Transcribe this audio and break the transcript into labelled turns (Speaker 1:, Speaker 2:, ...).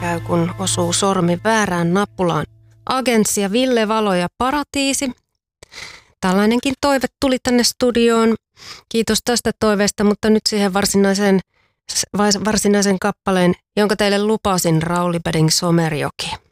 Speaker 1: käy, kun osuu sormi väärään nappulaan. Agenssi ja Ville Valo ja Paratiisi. Tällainenkin toive tuli tänne studioon. Kiitos tästä toiveesta, mutta nyt siihen varsinaisen kappaleen, jonka teille lupasin, Rauli Beding Somerjoki.